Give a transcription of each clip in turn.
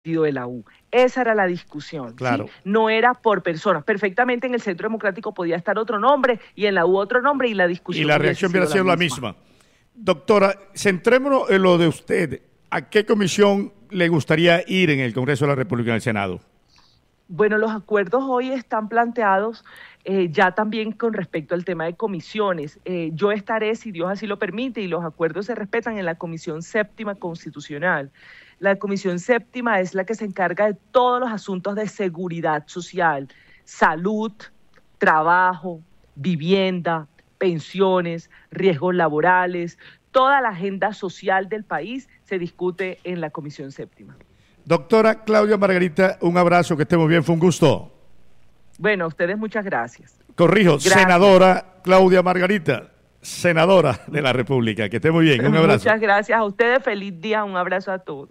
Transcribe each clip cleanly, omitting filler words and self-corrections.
de la U. Esa era la discusión. Claro. ¿Sí? No era por personas. Perfectamente en el Centro Democrático podía estar otro nombre y en la U otro nombre y la discusión. Y la reacción hubiera sido la misma. Doctora, centrémonos en lo de usted. ¿A qué comisión le gustaría ir en el Congreso de la República, en el Senado? Bueno, los acuerdos hoy están planteados ya también con respecto al tema de comisiones. Yo estaré, si Dios así lo permite, y los acuerdos se respetan, en la Comisión Séptima Constitucional. La Comisión Séptima es la que se encarga de todos los asuntos de seguridad social, salud, trabajo, vivienda, pensiones, riesgos laborales. Toda la agenda social del país se discute en la Comisión Séptima. Doctora Claudia Margarita, un abrazo, que estemos bien, fue un gusto. Bueno, a ustedes muchas gracias. Corrijo, Gracias. Senadora Claudia Margarita, senadora de la República, que esté muy bien, un abrazo. Muchas gracias a ustedes, feliz día, un abrazo a todos.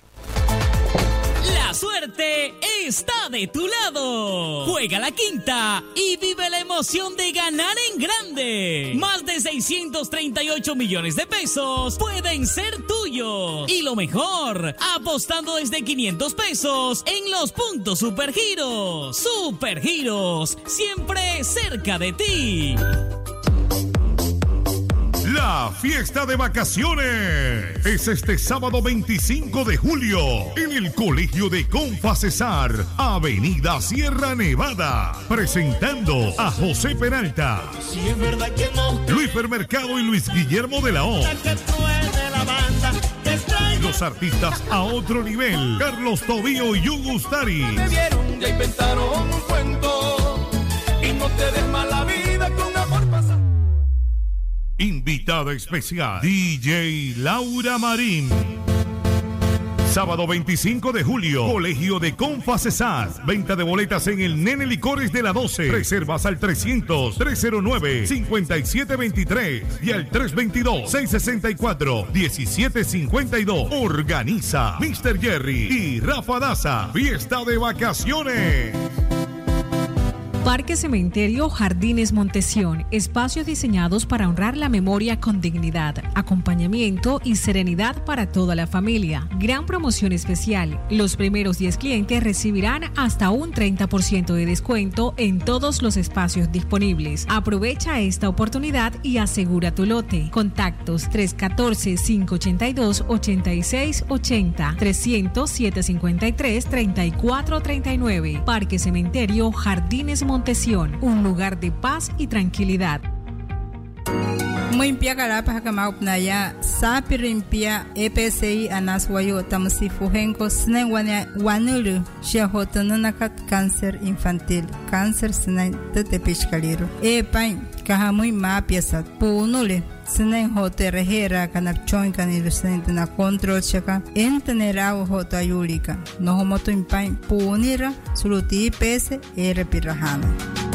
La suerte está de tu lado. Juega la quinta y vive la emoción de ganar en grande. Más de 638 millones de pesos pueden ser tuyos. Y lo mejor, apostando desde 500 pesos en los puntos Supergiros. Supergiros, siempre cerca de ti. La fiesta de vacaciones es este sábado 25 de julio en el Colegio de Confacesar, Avenida Sierra Nevada, presentando a José Peralta, Luis Mercado y Luis Guillermo de la O. Los artistas a otro nivel, Carlos Tobío y Hugo Ustari. Ya inventaron un cuento y no te des mala vida con amor pasado. Invitada especial, DJ Laura Marín. Sábado 25 de julio, Colegio de Confacesar. Venta de boletas en el Nene Licores de la 12. Reservas al 300-309-5723 y al 322-664-1752. Organiza Mr. Jerry y Rafa Daza. Fiesta de vacaciones. Parque Cementerio Jardines Montesión, espacios diseñados para honrar la memoria con dignidad, acompañamiento y serenidad para toda la familia. Gran promoción especial, los primeros 10 clientes recibirán hasta un 30% de descuento en todos los espacios disponibles. Aprovecha esta oportunidad y asegura tu lote. Contactos 314-582-8680, 300-753-3439. Parque Cementerio Jardines Montesión, un lugar de paz y tranquilidad. Muy piagara para Kamaupnaya, Sapirimpia, EPCI, Anaswayo, Tamasifuhenko, Snewania, Wanulu, Shahotananakat, cáncer infantil, cáncer Snai, Tetepishkaliro, Pain, Kahamui Mapiasat, Punule, Snai Hote Regera, Kanapchoin, Kanilusentana, Control Chaka, Entenerao Hota Yulika, Nohomoto Impain, Punira, Suluti PS, Pirahana.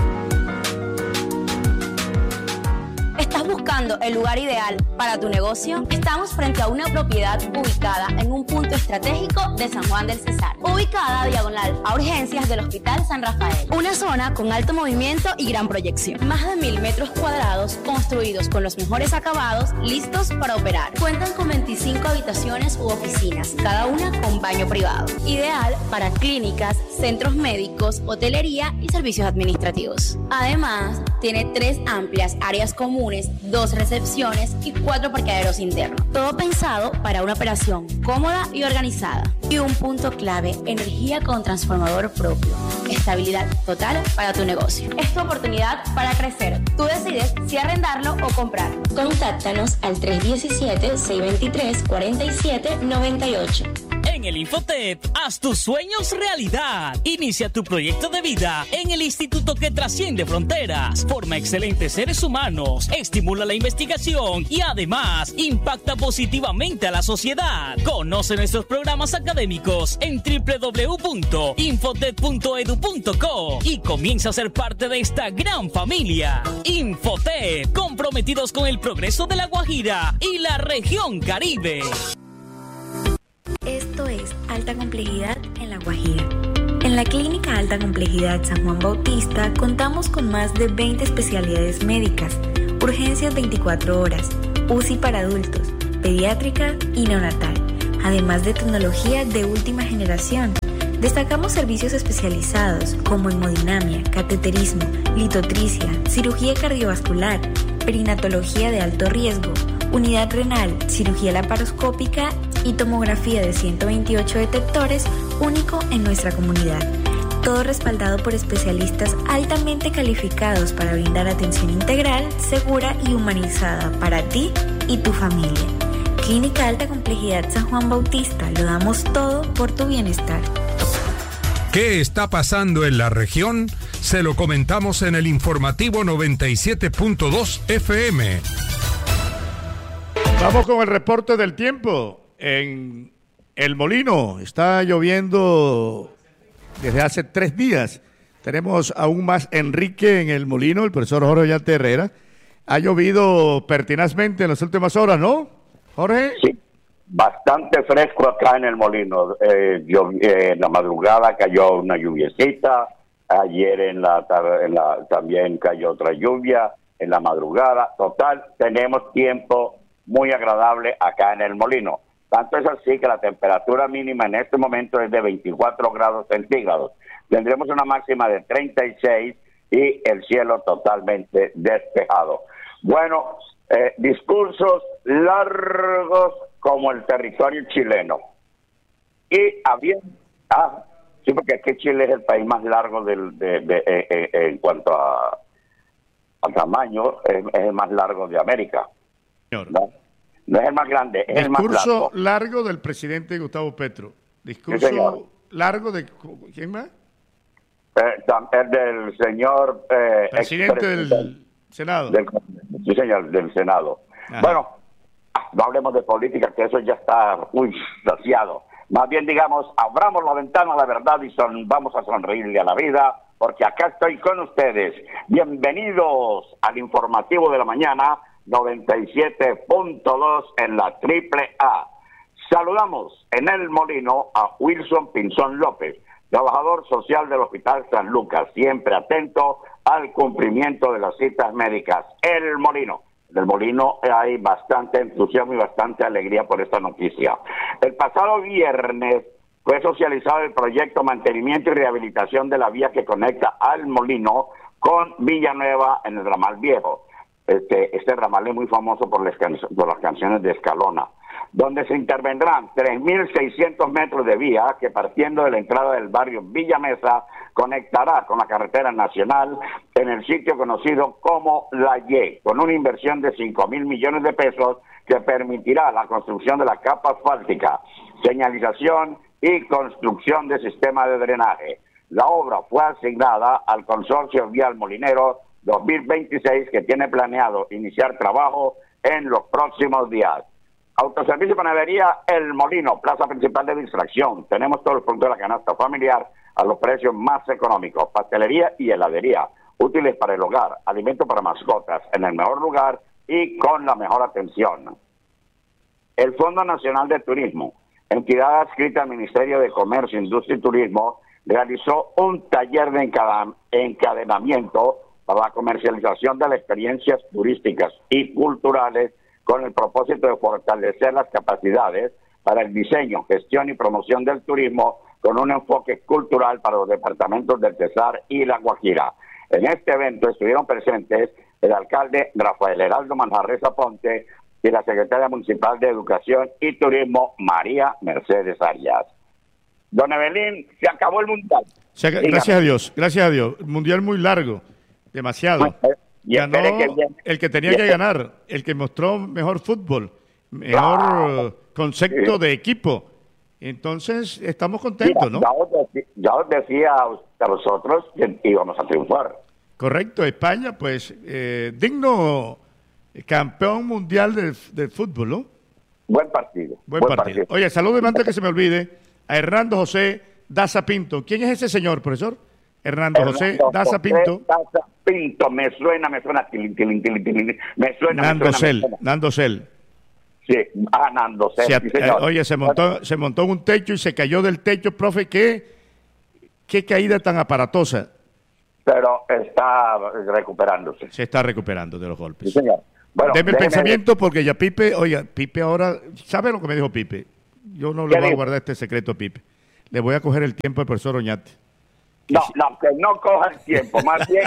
¿Estás buscando el lugar ideal para tu negocio? Estamos frente a una propiedad ubicada en un punto estratégico de San Juan del Cesar, ubicada diagonal a urgencias del Hospital San Rafael. Una zona con alto movimiento y gran proyección. Más de 1,000 metros cuadrados construidos con los mejores acabados, listos para operar. Cuentan con 25 habitaciones u oficinas, cada una con baño privado. Ideal para clínicas, centros médicos, hotelería y servicios administrativos. Además, tiene 3 amplias áreas comunes, 2 recepciones y 4 parqueaderos internos. Todo pensado para una operación cómoda y organizada. Y un punto clave, energía con transformador propio. Estabilidad total para tu negocio. Es tu oportunidad para crecer. Tú decides si arrendarlo o comprar. Contáctanos al 317-623-4798. En el Infotep, haz tus sueños realidad. Inicia tu proyecto de vida en el instituto que trasciende fronteras, forma excelentes seres humanos, estimula la investigación y además impacta positivamente a la sociedad. Conoce nuestros programas académicos en www.infotep.edu.co y comienza a ser parte de esta gran familia. Infotep, comprometidos con el progreso de La Guajira y la región Caribe. Esto es Alta Complejidad en La Guajira. En la Clínica Alta Complejidad San Juan Bautista contamos con más de 20 especialidades médicas, urgencias 24 horas, UCI para adultos, pediátrica y neonatal, además de tecnología de última generación. Destacamos servicios especializados como hemodinamia, cateterismo, litotricia, cirugía cardiovascular, perinatología de alto riesgo, unidad renal, cirugía laparoscópica y tomografía de 128 detectores, único en nuestra comunidad. Todo respaldado por especialistas altamente calificados para brindar atención integral, segura y humanizada para ti y tu familia. Clínica Alta Complejidad San Juan Bautista, lo damos todo por tu bienestar. ¿Qué está pasando en la región? Se lo comentamos en el informativo 97.2 FM. Vamos con el reporte del tiempo. En El Molino está lloviendo desde hace 3 días. Tenemos aún más Enrique en El Molino, el profesor Jorge Ollanta Herrera. Ha llovido pertinazmente en las últimas horas, ¿no, Jorge? Sí, bastante fresco acá en El Molino. En la madrugada cayó una lluviecita. Ayer también cayó otra lluvia en la madrugada. Total, tenemos tiempo muy agradable acá en El Molino. Tanto es así que la temperatura mínima en este momento es de 24 grados centígrados. Tendremos una máxima de 36 y el cielo totalmente despejado. Bueno, discursos largos como el territorio chileno. Y sí, porque aquí Chile es el país más largo en cuanto a tamaño, es el más largo de América. ¿No? No es el más grande, es el más largo. Discurso largo del presidente Gustavo Petro. Discurso largo de... ¿Quién más? El del señor... presidente del Senado. Sí, señor, del Senado. Ajá. Bueno, no hablemos de política, que eso ya está muy saciado. Más bien, digamos, abramos la ventana a la verdad y vamos a sonreírle a la vida, porque acá estoy con ustedes. Bienvenidos al informativo de la mañana, 97.2 en la AAA. Saludamos en El Molino a Wilson Pinzón López, trabajador social del Hospital San Lucas, siempre atento al cumplimiento de las citas médicas. El Molino. En El Molino hay bastante entusiasmo y bastante alegría por esta noticia. El pasado viernes fue socializado el proyecto Mantenimiento y Rehabilitación de la vía que conecta al Molino con Villanueva en el Ramal Viejo. Este ramal es muy famoso por las canciones de Escalona, donde se intervendrán 3.600 metros de vía que, partiendo de la entrada del barrio Villa Mesa, conectará con la carretera nacional en el sitio conocido como La Y, con una inversión de 5.000 millones de pesos que permitirá la construcción de la capa asfáltica, señalización y construcción de sistema de drenaje. La obra fue asignada al Consorcio Vial Molinero 2026, que tiene planeado iniciar trabajo en los próximos días. Autoservicio y Panadería El Molino, plaza principal de distracción. Tenemos todos los productos de la canasta familiar a los precios más económicos. Pastelería y heladería, útiles para el hogar, alimentos para mascotas, en el mejor lugar y con la mejor atención. El Fondo Nacional de Turismo, entidad adscrita al Ministerio de Comercio, Industria y Turismo, realizó un taller de encadenamiento para la comercialización de las experiencias turísticas y culturales, con el propósito de fortalecer las capacidades para el diseño, gestión y promoción del turismo, con un enfoque cultural para los departamentos del Cesar y La Guajira. En este evento estuvieron presentes el alcalde Rafael Heraldo Manjarres Aponte y la secretaria municipal de Educación y Turismo, María Mercedes Arias. Don Evelyn, se acabó el mundial. Gracias a Dios. El mundial muy largo, demasiado. Ganó el que tenía que ganar, el que mostró mejor fútbol, mejor concepto de equipo. Entonces, estamos contentos, ¿no? Ya os decía a vosotros que íbamos a triunfar. Correcto, España, pues, digno campeón mundial del fútbol, ¿no? Buen partido. Buen partido. Oye, saludos antes que se me olvide a Hernando José Daza Pinto. ¿Quién es ese señor, profesor? Hernando José Daza Pinto. Daza Pinto, me suena. Me suena. Nando Cel. Sí, Nando Cel. Sí, oye, se montó en un techo y se cayó del techo, profe. ¿Qué caída tan aparatosa? Pero está recuperándose. Se está recuperando de los golpes. Sí, señor. Bueno, deme el pensamiento porque ya Pipe ahora, ¿sabe lo que me dijo Pipe? yo no le voy a guardar este secreto a Pipe. Le voy a coger el tiempo al profesor Oñate. No, que no coja el tiempo, más bien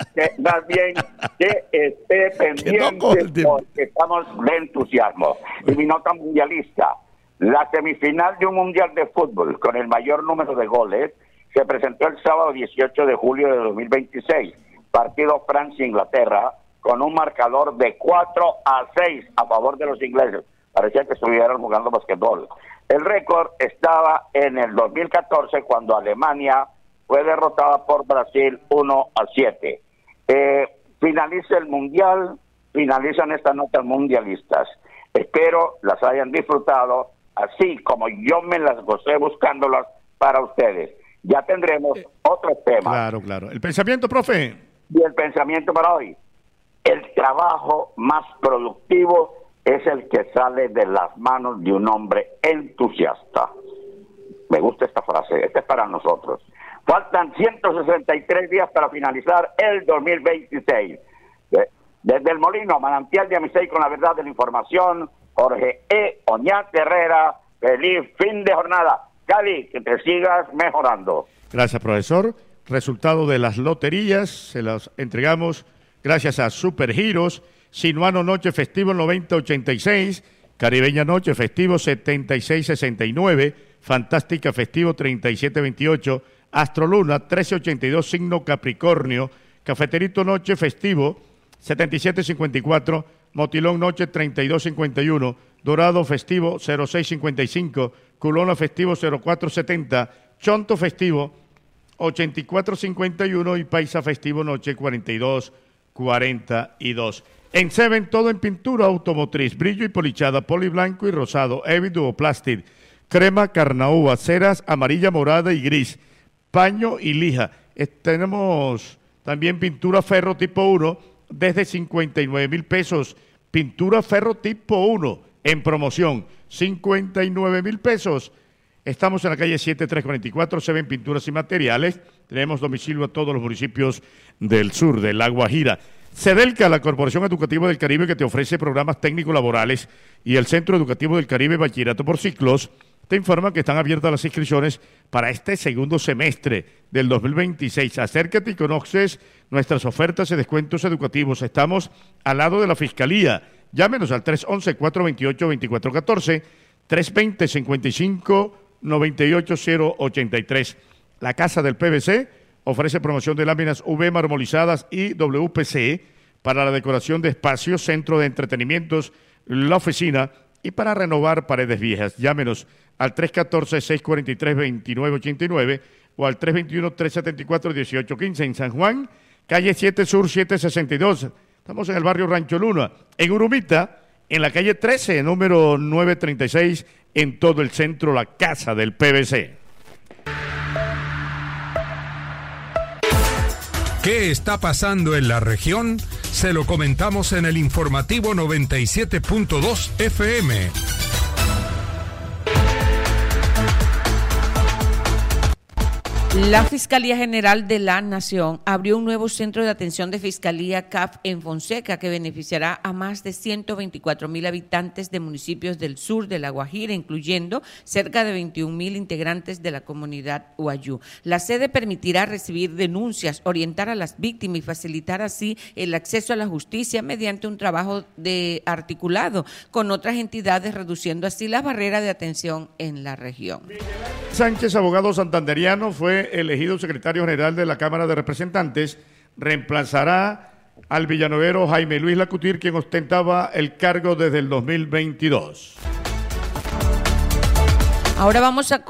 que esté pendiente porque estamos de entusiasmo. Y mi nota mundialista, la semifinal de un mundial de fútbol con el mayor número de goles se presentó el sábado 18 de julio de 2026, partido Francia-Inglaterra, con un marcador de 4-6 a favor de los ingleses. Parecía que estuvieran jugando basquetbol. El récord estaba en el 2014 cuando Alemania fue derrotada por Brasil 1-7. Finaliza el mundial, finalizan estas notas mundialistas. Espero las hayan disfrutado, así como yo me las gocé buscándolas para ustedes. Ya tendremos otros temas. Claro. El pensamiento, profe. Y el pensamiento para hoy. El trabajo más productivo es el que sale de las manos de un hombre entusiasta. Me gusta esta frase, esta es para nosotros. Faltan 163 días para finalizar el 2026. Desde el Molino, manantial de amistad y con la verdad de la información, Jorge Oñate Herrera, feliz fin de jornada. Cali, que te sigas mejorando. Gracias, profesor. Resultado de las loterías, se las entregamos gracias a Supergiros. Sinuano Noche Festivo 9086, Caribeña Noche Festivo 7669, Fantástica Festivo 3728, Astroluna 1382, Signo Capricornio, Cafeterito Noche Festivo 7754, Motilón Noche 3251, Dorado Festivo 0655, Culona Festivo 0470, Chonto Festivo 8451 y Paisa Festivo Noche 4242. En Seven, todo en pintura automotriz, brillo y polichada, poliblanco y rosado, Evi Duoplastic, crema Carnaúba, ceras amarilla, morada y gris, paño y lija. Tenemos también pintura ferro tipo 1 desde 59,000 pesos. Pintura ferro tipo 1 en promoción, 59,000 pesos. Estamos en la calle 7344, Seven Pinturas y Materiales. Tenemos domicilio a todos los municipios del sur de La Guajira. CEDELCA, la Corporación Educativa del Caribe, que te ofrece programas técnico-laborales, y el Centro Educativo del Caribe, Bachillerato por Ciclos, te informan que están abiertas las inscripciones para este segundo semestre del 2026. Acércate y conoces nuestras ofertas y descuentos educativos. Estamos al lado de la Fiscalía. Llámenos al 311-428-2414, 320-55-98083. La Casa del PVC ofrece promoción de láminas UV marmolizadas y WPC para la decoración de espacios, centro de entretenimientos, la oficina y para renovar paredes viejas. Llámenos al 314-643-2989 o al 321-374-1815 en San Juan, calle 7 Sur 762. Estamos en el barrio Rancho Luna. En Urumita, en la calle 13, número 936, en todo el centro, la Casa del PVC. ¿Qué está pasando en la región? Se lo comentamos en el informativo 97.2 FM. La Fiscalía General de la Nación abrió un nuevo centro de atención de Fiscalía CAF en Fonseca que beneficiará a más de 124,000 habitantes de municipios del sur de La Guajira, incluyendo cerca de 21,000 integrantes de la comunidad Wayuu. La sede permitirá recibir denuncias, orientar a las víctimas y facilitar así el acceso a la justicia mediante un trabajo de articulado con otras entidades, reduciendo así la barrera de atención en la región. Sánchez, abogado santanderiano, fue elegido secretario general de la Cámara de Representantes. Reemplazará al villanuevero Jaime Luis Lacutir, quien ostentaba el cargo desde el 2022. Ahora vamos a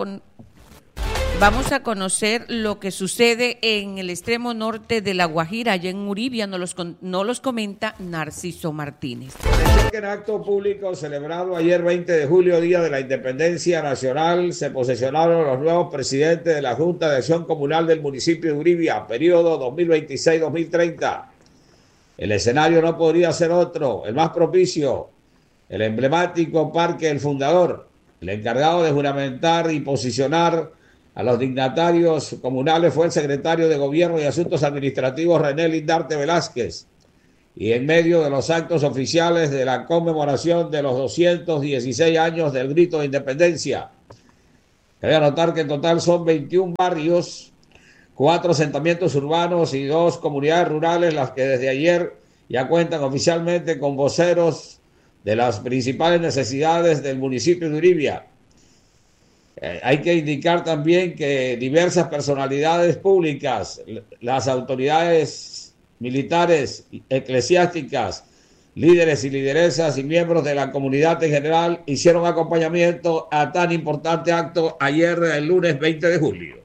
conocer lo que sucede en el extremo norte de La Guajira, allá en Uribia. Nos los comenta Narciso Martínez. En acto público celebrado ayer 20 de julio, Día de la Independencia Nacional, se posesionaron los nuevos presidentes de la Junta de Acción Comunal del municipio de Uribia, periodo 2026-2030. El escenario no podría ser otro, el más propicio, el emblemático Parque El Fundador. El encargado de juramentar y posicionar a los dignatarios comunales fue el secretario de Gobierno y Asuntos Administrativos René Lindarte Velázquez. y en medio de los actos oficiales de la conmemoración de los 216 años del Grito de Independencia. Quería anotar que en total son 21 barrios, 4 asentamientos urbanos y 2 comunidades rurales las que desde ayer ya cuentan oficialmente con voceros de las principales necesidades del municipio de Uribia. Hay que indicar también que diversas personalidades públicas, las autoridades militares, eclesiásticas, líderes y lideresas y miembros de la comunidad en general hicieron acompañamiento a tan importante acto ayer, el lunes 20 de julio.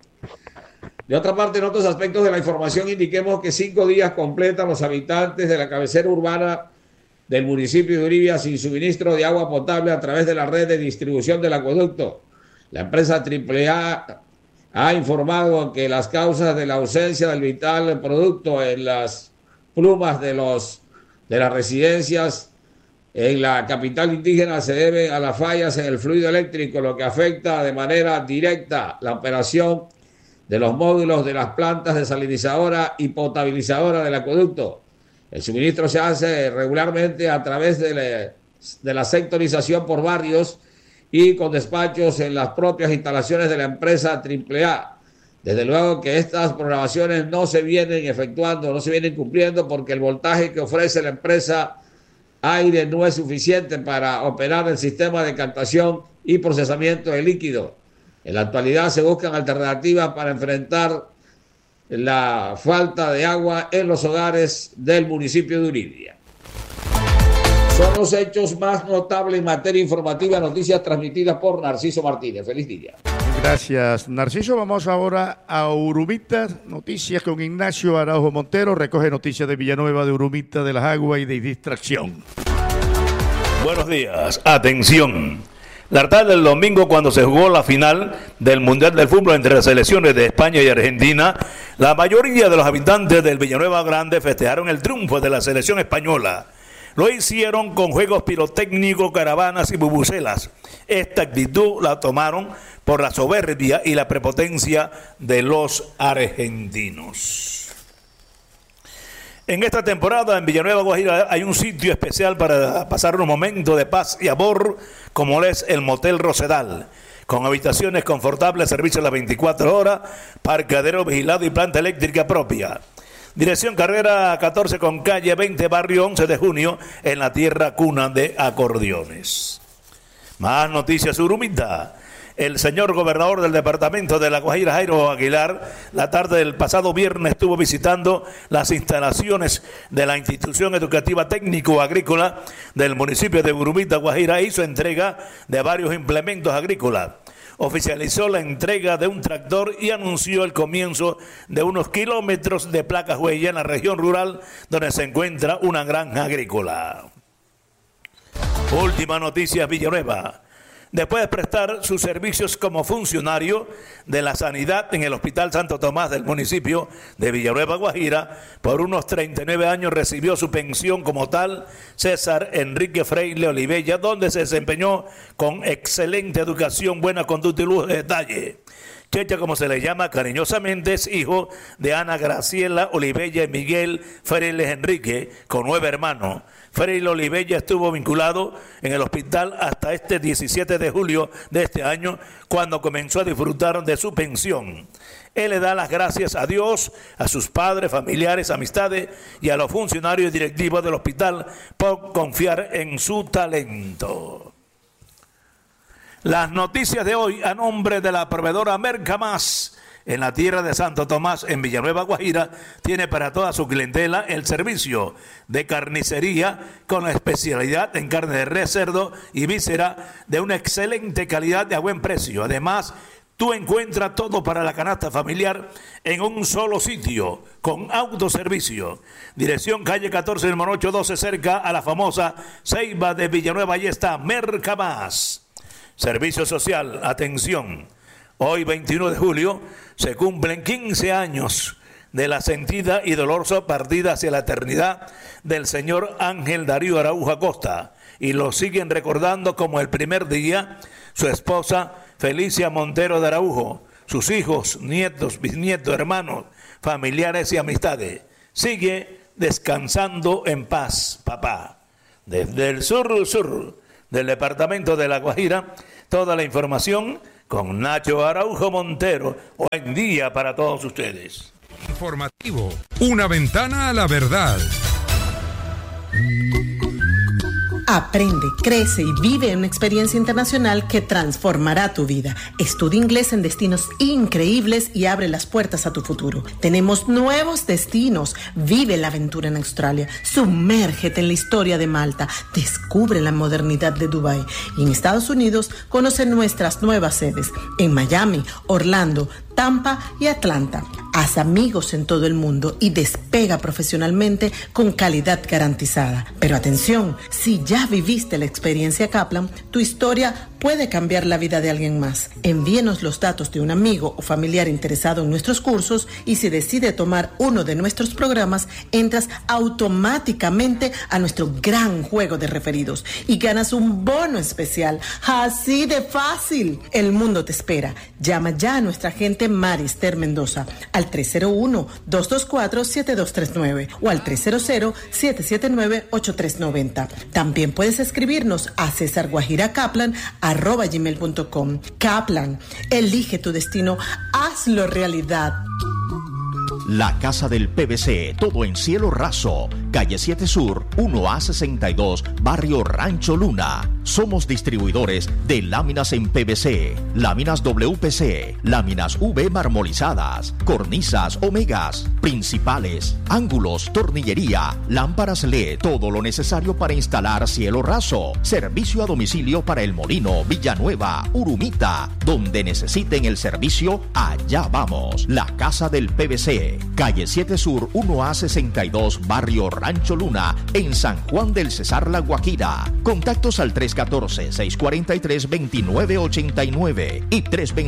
De otra parte, en otros aspectos de la información, indiquemos que 5 días completan los habitantes de la cabecera urbana del municipio de Uribia sin suministro de agua potable a través de la red de distribución del acueducto. La empresa AAA ha informado que las causas de la ausencia del vital producto en las plumas de las residencias en la capital indígena se deben a las fallas en el fluido eléctrico, lo que afecta de manera directa la operación de los módulos de las plantas desalinizadora y potabilizadora del acueducto. El suministro se hace regularmente a través de la sectorización por barrios y con despachos en las propias instalaciones de la empresa AAA. Desde luego que estas programaciones no se vienen efectuando, no se vienen cumpliendo porque el voltaje que ofrece la empresa Aire no es suficiente para operar el sistema de captación y procesamiento de líquido. En la actualidad se buscan alternativas para enfrentar la falta de agua en los hogares del municipio de Uribia. Son los hechos más notables en materia informativa, noticias transmitidas por Narciso Martínez. Feliz día. Gracias, Narciso. Vamos ahora a Urumita, noticias con Ignacio Araujo Montero. Recoge noticias de Villanueva, de Urumita, de las Aguas y de Distracción. Buenos días, atención. La tarde del domingo, cuando se jugó la final del Mundial del Fútbol entre las selecciones de España y Argentina, la mayoría de los habitantes del Villanueva Grande festejaron el triunfo de la selección española. Lo hicieron con juegos pirotécnicos, caravanas y bubucelas. Esta actitud la tomaron por la soberbia y la prepotencia de los argentinos. En esta temporada en Villanueva, Guajira, hay un sitio especial para pasar unos momentos de paz y amor, como es el Motel Rosedal, con habitaciones confortables, servicio a las 24 horas, parqueadero vigilado y planta eléctrica propia. Dirección carrera 14 con calle 20, barrio 11 de junio, en la tierra cuna de acordeones. Más noticias, Urumita. El señor gobernador del departamento de La Guajira, Jairo Aguilar, la tarde del pasado viernes estuvo visitando las instalaciones de la institución educativa técnico-agrícola del municipio de Urumita, Guajira, e hizo entrega de varios implementos agrícolas. Oficializó la entrega de un tractor y anunció el comienzo de unos kilómetros de placas huella en la región rural donde se encuentra una granja agrícola. Última noticia, Villanueva. Después de prestar sus servicios como funcionario de la sanidad en el Hospital Santo Tomás del municipio de Villanueva, Guajira, por unos 39 años recibió su pensión como tal César Enrique Freile Olivella, donde se desempeñó con excelente educación, buena conducta y lujo de detalle. Checha, como se le llama cariñosamente, es hijo de Ana Graciela Olivella y Miguel Freile Enrique, con 9 hermanos. Freile Olivella estuvo vinculado en el hospital hasta este 17 de julio de este año, cuando comenzó a disfrutar de su pensión. Él le da las gracias a Dios, a sus padres, familiares, amistades y a los funcionarios directivos del hospital por confiar en su talento. Las noticias de hoy a nombre de la proveedora Mercamás en la tierra de Santo Tomás, en Villanueva, Guajira, tiene para toda su clientela el servicio de carnicería con la especialidad en carne de res, cerdo y víscera de una excelente calidad y a buen precio. Además, tú encuentras todo para la canasta familiar en un solo sitio, con autoservicio. Dirección calle 14 del Morocho 12, cerca a la famosa Ceiba de Villanueva. Ahí está Mercamás. Servicio social, atención. Hoy, 21 de julio, se cumplen 15 años de la sentida y dolorosa partida hacia la eternidad del señor Ángel Darío Araújo Acosta, y lo siguen recordando como el primer día su esposa Felicia Montero de Araújo, sus hijos, nietos, bisnietos, hermanos, familiares y amistades. Sigue descansando en paz, papá. Desde el sur del departamento de La Guajira, toda la información con Nacho Araujo Montero. Buen día para todos ustedes. Informativo, una ventana a la verdad. Aprende, crece y vive una experiencia internacional que transformará tu vida. Estudia inglés en destinos increíbles y abre las puertas a tu futuro. Tenemos nuevos destinos. Vive la aventura en Australia. Sumérgete en la historia de Malta. Descubre la modernidad de Dubái. Y en Estados Unidos, conoce nuestras nuevas sedes en Miami, Orlando, Tampa y Atlanta. Haz amigos en todo el mundo y despega profesionalmente con calidad garantizada. Pero atención, si ya viviste la experiencia Kaplan, tu historia puede cambiar la vida de alguien más. Envíenos los datos de un amigo o familiar interesado en nuestros cursos y si decide tomar uno de nuestros programas, entras automáticamente a nuestro gran juego de referidos y ganas un bono especial. Así de fácil. El mundo te espera. Llama ya a nuestra agente Marister Mendoza al 301-224-7239 o al 300-779-8390. También puedes escribirnos a cesarguajirakaplan@gmail.com. Kaplan, elige tu destino, hazlo realidad. La Casa del PVC, todo en cielo raso, calle 7 Sur, 1A62, barrio Rancho Luna. Somos distribuidores de láminas en PVC, láminas WPC, láminas V marmolizadas, cornisas Omegas, principales, ángulos, tornillería, lámparas LED, todo lo necesario para instalar cielo raso. Servicio a domicilio para El Molino, Villanueva, Urumita. Donde necesiten el servicio, allá vamos. La Casa del PVC, calle 7 Sur, 1A62, barrio Rancho Luna, en San Juan del Cesar, La Guajira. Contactos al 314-643-2989 y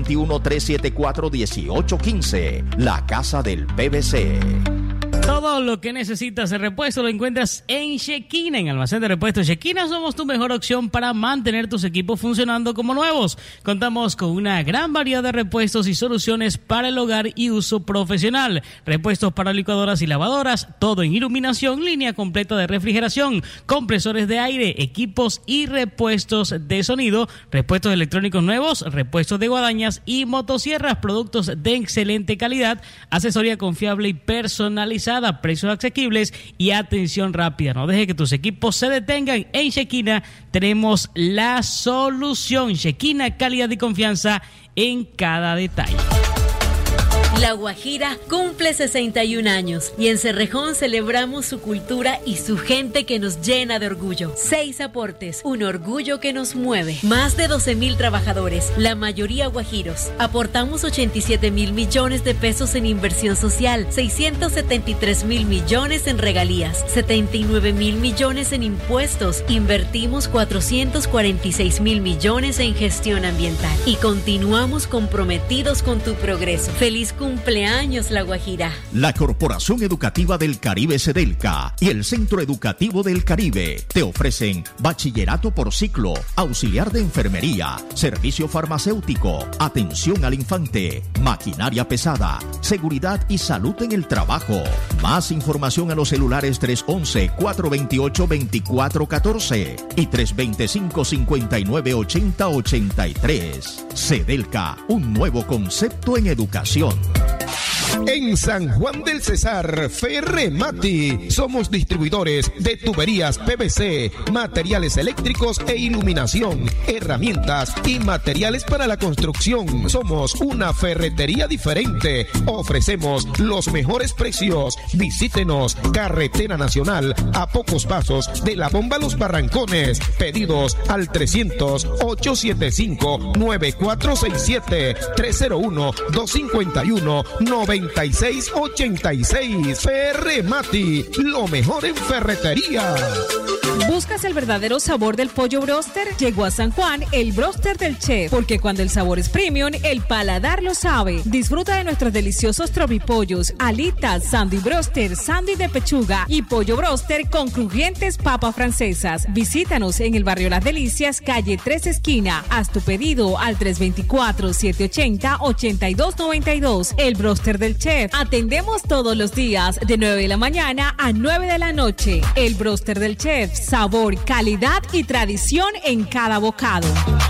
321-374-1815. La Casa del PVC. Todo lo que necesitas de repuesto lo encuentras en Shekina, en Almacén de Repuestos Shekina. Somos tu mejor opción para mantener tus equipos funcionando como nuevos. Contamos con una gran variedad de repuestos y soluciones para el hogar y uso profesional. Repuestos para licuadoras y lavadoras, todo en iluminación, línea completa de refrigeración, compresores de aire, equipos y repuestos de sonido, repuestos electrónicos nuevos, repuestos de guadañas y motosierras, productos de excelente calidad, asesoría confiable y personalizada, precios asequibles y atención rápida. No deje que tus equipos se detengan. En Shekina tenemos la solución. Shekina, calidad y confianza en cada detalle. La Guajira cumple 61 años y en Cerrejón celebramos su cultura y su gente que nos llena de orgullo. 6 aportes, un orgullo que nos mueve. Más de 12,000 trabajadores, la mayoría guajiros. Aportamos 87,000 millones de pesos en inversión social, 673,000 millones en regalías, 79,000 millones en impuestos. Invertimos 446,000 millones en gestión ambiental y continuamos comprometidos con tu progreso. Feliz cumpleaños, La Guajira. La Corporación Educativa del Caribe Sedelca y el Centro Educativo del Caribe te ofrecen bachillerato por ciclo, auxiliar de enfermería, servicio farmacéutico, atención al infante, maquinaria pesada, seguridad y salud en el trabajo. Más información a los celulares 311-428-2414 y 325-5980-83. Sedelca, un nuevo concepto en educación. En San Juan del Cesar, Ferremati. Somos distribuidores de tuberías PVC, materiales eléctricos e iluminación, herramientas y materiales para la construcción. Somos una ferretería diferente. Ofrecemos los mejores precios. Visítenos, Carretera Nacional, a pocos pasos de la Bomba Los Barrancones. Pedidos al 300-875-9467, 301-251-9686. Ferremati, lo mejor en ferretería. ¿Buscas el verdadero sabor del pollo bróster? Llegó a San Juan el bróster del chef, porque cuando el sabor es premium, el paladar lo sabe. Disfruta de nuestros deliciosos tropipollos, alitas, sándwich bróster, sándwich de pechuga y pollo bróster con crujientes papas francesas. Visítanos en el barrio Las Delicias, calle 3 esquina. Haz tu pedido al 324-780-8292. El bróster del del Chef. Atendemos todos los días de 9 de la mañana a 9 de la noche. El Broster del Chef, sabor, calidad y tradición en cada bocado.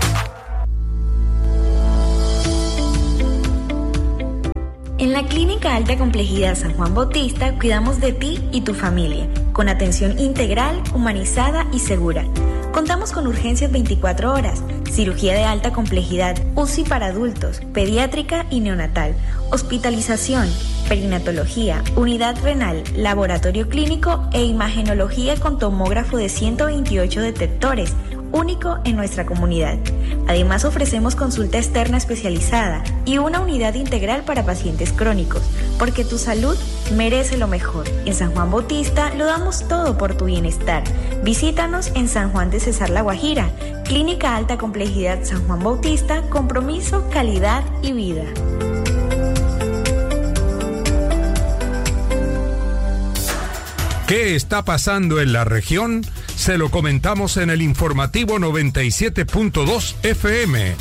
En la Clínica Alta Complejidad San Juan Bautista cuidamos de ti y tu familia, con atención integral, humanizada y segura. Contamos con urgencias 24 horas, cirugía de alta complejidad, UCI para adultos, pediátrica y neonatal, hospitalización, perinatología, unidad renal, laboratorio clínico e imagenología con tomógrafo de 128 detectores, único en nuestra comunidad. Además ofrecemos consulta externa especializada y una unidad integral para pacientes crónicos, porque tu salud merece lo mejor. En San Juan Bautista lo damos todo por tu bienestar. Visítanos en San Juan de Cesar La Guajira, Clínica Alta Complejidad San Juan Bautista, compromiso, calidad y vida. ¿Qué está pasando en la región? Se lo comentamos en el informativo 97.2 FM.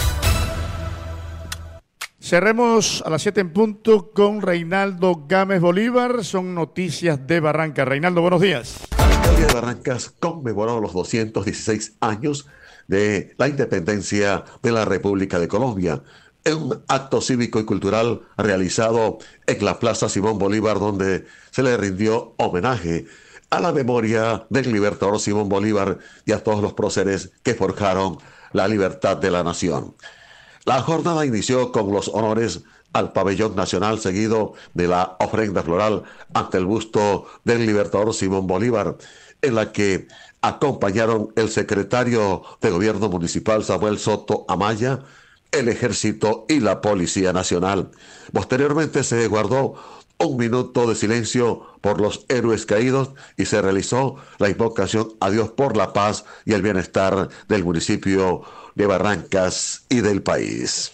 Cerremos a las 7 en punto con Reinaldo Gámez Bolívar. Son noticias de Barrancas. Reinaldo, buenos días. La alcaldía de Barrancas conmemoró los 216 años de la independencia de la República de Colombia en un acto cívico y cultural realizado en la Plaza Simón Bolívar, donde se le rindió homenaje a la memoria del libertador Simón Bolívar y a todos los próceres que forjaron la libertad de la nación. La jornada inició con los honores al pabellón nacional, seguido de la ofrenda floral ante el busto del libertador Simón Bolívar, en la que acompañaron el secretario de Gobierno Municipal Samuel Soto Amaya, el Ejército y la Policía Nacional. Posteriormente se guardó un minuto de silencio por los héroes caídos y se realizó la invocación a Dios por la paz y el bienestar del municipio de Barrancas y del país.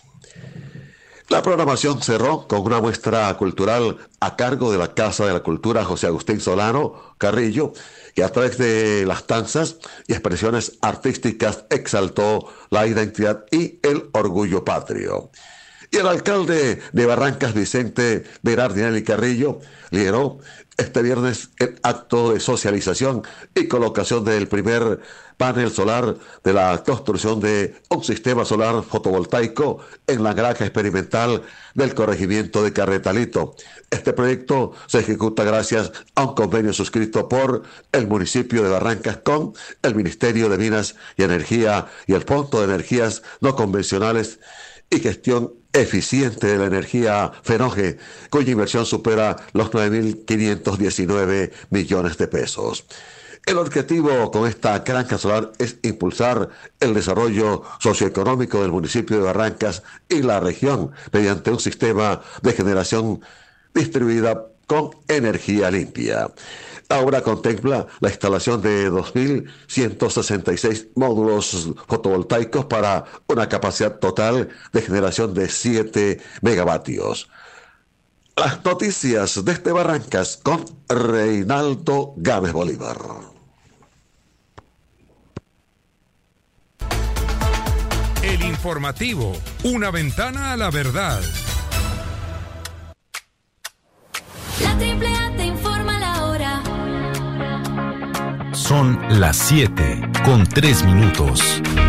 La programación cerró con una muestra cultural a cargo de la Casa de la Cultura José Agustín Solano Carrillo, que a través de las danzas y expresiones artísticas exaltó la identidad y el orgullo patrio. Y el alcalde de Barrancas, Vicente Berardinelli Carrillo, lideró este viernes el acto de socialización y colocación del primer panel solar de la construcción de un sistema solar fotovoltaico en la granja experimental del corregimiento de Carretalito. Este proyecto se ejecuta gracias a un convenio suscrito por el municipio de Barrancas con el Ministerio de Minas y Energía y el Fondo de Energías No Convencionales y Gestión Eficiente de la Energía FENOGE, cuya inversión supera los 9.519 millones de pesos. El objetivo con esta granja solar es impulsar el desarrollo socioeconómico del municipio de Barrancas y la región mediante un sistema de generación distribuida con energía limpia. La obra contempla la instalación de 2.166 módulos fotovoltaicos para una capacidad total de generación de 7 megavatios. Las noticias desde Barrancas con Reinaldo Gámez Bolívar. El informativo, una ventana a la verdad. La AAA te informa la hora. Son las 7:03.